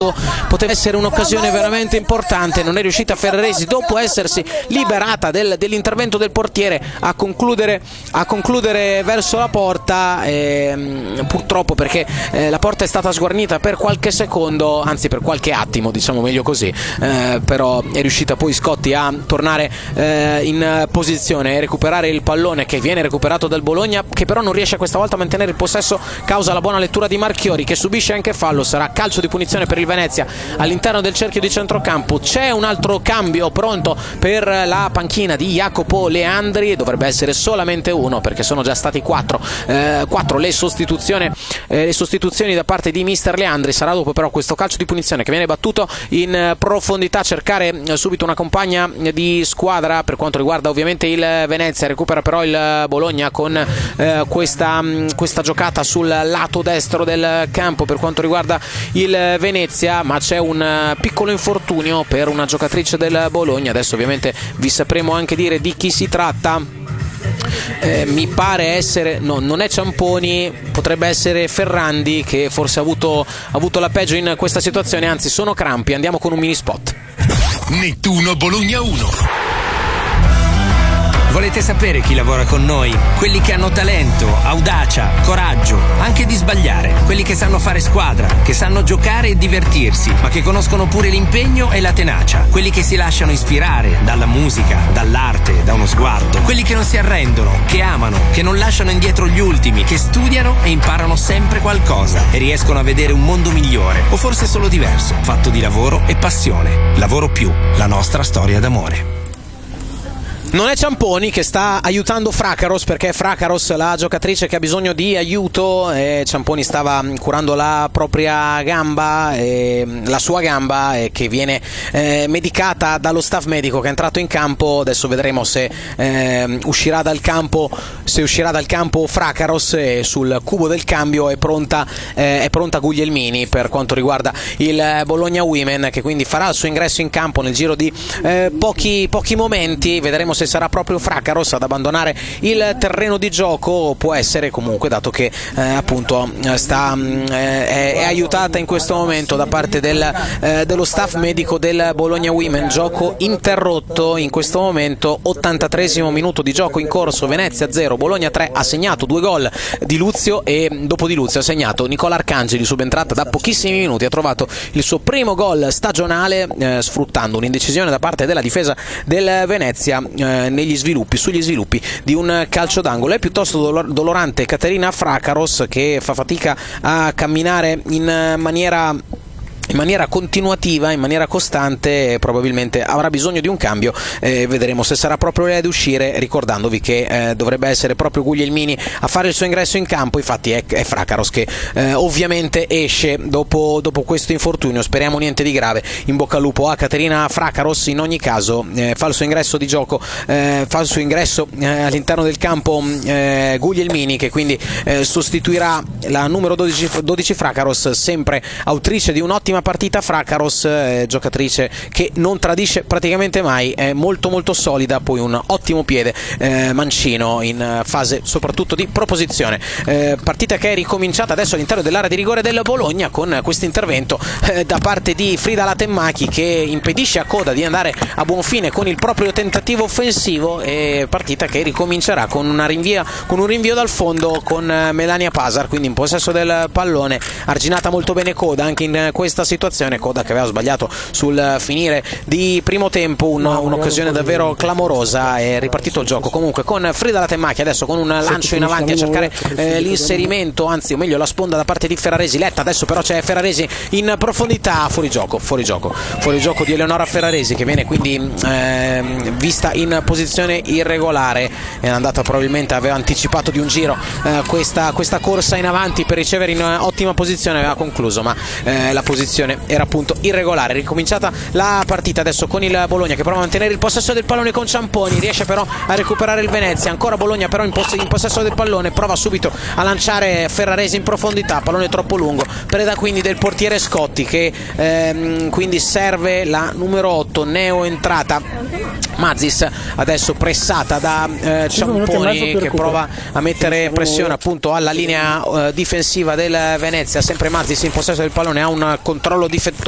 poteva essere un'occasione veramente importante, non è riuscita Ferraresi dopo essersi liberata dell'intervento del portiere a concludere verso la porta, purtroppo, perché la porta è stata sguarnita per qualche secondo, anzi per qualche attimo, diciamo meglio così, però è riuscita poi Scotti a tornare in posizione e recuperare il pallone, che viene recuperato dal Bologna, che però non riesce questa volta a mantenere il possesso causa la buona lettura di Marchiori, che subisce anche fallo. Sarà calcio di punizione per il Venezia all'interno del cerchio di centrocampo. C'è un altro cambio pronto per la panchina di Jacopo Leandri, dovrebbe essere solamente uno perché sono già stati quattro le sostituzioni da parte di mister Leandri. Sarà dopo però questo calcio di punizione che viene battuto in profondità, cercare subito una compagna di squadra per quanto riguarda ovviamente il Venezia. Recupera però il Bologna con questa giocata sul lato destro del campo per quanto riguarda il Venezia, ma c'è un piccolo infortunio per una giocatrice del Bologna. Adesso ovviamente vi sapremo anche dire di chi si tratta. Mi pare essere, no, non è Ciamponi, potrebbe essere Ferrandi, che forse ha avuto la peggio in questa situazione, anzi sono crampi. Andiamo con un mini spot. Nettuno Bologna 1. Volete sapere chi lavora con noi? Quelli che hanno talento, audacia, coraggio, anche di sbagliare. Quelli che sanno fare squadra, che sanno giocare e divertirsi, ma che conoscono pure l'impegno e la tenacia. Quelli che si lasciano ispirare dalla musica, dall'arte, da uno sguardo. Quelli che non si arrendono, che amano, che non lasciano indietro gli ultimi, che studiano e imparano sempre qualcosa e riescono a vedere un mondo migliore, o forse solo diverso, fatto di lavoro e passione. Lavoro più, la nostra storia d'amore. Non è Ciamponi che sta aiutando Fracaros, perché è Fracaros la giocatrice che ha bisogno di aiuto, e Ciamponi stava curando la propria gamba, la sua gamba, che viene medicata dallo staff medico che è entrato in campo. Adesso vedremo se uscirà dal campo Fracaros, e sul cubo del cambio è pronta Guglielmini per quanto riguarda il Bologna Women, che quindi farà il suo ingresso in campo nel giro di pochi momenti. Vedremo se sarà proprio Fracaros ad abbandonare il terreno di gioco. Può essere comunque, dato che appunto è aiutata in questo momento da parte dello staff medico del Bologna Women. Gioco interrotto in questo momento, 83esimo minuto di gioco in corso. Venezia 0, Bologna 3. Ha segnato 2 gol di Luzio, e dopo di Luzio ha segnato Nicola Arcangeli, subentrata da pochissimi minuti. Ha trovato il suo primo gol stagionale, sfruttando un'indecisione da parte della difesa del Venezia sugli sviluppi di un calcio d'angolo. È piuttosto dolorante Caterina Fracaros, che fa fatica a camminare in maniera continuativa, in maniera costante, e probabilmente avrà bisogno di un cambio. Vedremo se sarà proprio lei ad uscire, ricordandovi che dovrebbe essere proprio Guglielmini a fare il suo ingresso in campo. Infatti è Fracaros che ovviamente esce dopo questo infortunio. Speriamo niente di grave. In bocca al lupo a Caterina Fracaros. In ogni caso fa il suo ingresso di gioco, fa il suo ingresso all'interno del campo Guglielmini, che quindi sostituirà la numero 12 Fracaros, sempre autrice di un'ottima partita. Fracaros, giocatrice che non tradisce praticamente mai, è molto molto solida, poi un ottimo piede mancino in fase soprattutto di proposizione. Partita che è ricominciata adesso all'interno dell'area di rigore del Bologna, con questo intervento da parte di Frida Latemmaki, che impedisce a Coda di andare a buon fine con il proprio tentativo offensivo. E partita che ricomincerà con un rinvio dal fondo con Melania Pasar, quindi in possesso del pallone. Arginata molto bene Coda anche in questa situazione. Coda che aveva sbagliato sul finire di primo tempo, un'occasione davvero clamorosa. È ripartito il gioco comunque con Frida Latemmaki adesso con un lancio in avanti a cercare l'inserimento, anzi o meglio la sponda da parte di Ferraresi. Letta adesso però c'è Ferraresi in profondità, fuori gioco di Eleonora Ferraresi, che viene quindi vista in posizione irregolare. È andata, probabilmente aveva anticipato di un giro questa corsa in avanti per ricevere in ottima posizione, aveva concluso, ma la posizione era appunto irregolare. Ricominciata la partita adesso con il Bologna che prova a mantenere il possesso del pallone con Ciamponi, riesce però a recuperare il Venezia. Ancora Bologna però in possesso del pallone, prova subito a lanciare Ferraresi in profondità, pallone troppo lungo, preda quindi del portiere Scotti, che quindi serve la numero 8 neo entrata Mazis, adesso pressata da Ciamponi, che prova a mettere pressione appunto alla linea difensiva del Venezia. Sempre Mazis in possesso del pallone, ha un controllo difettoso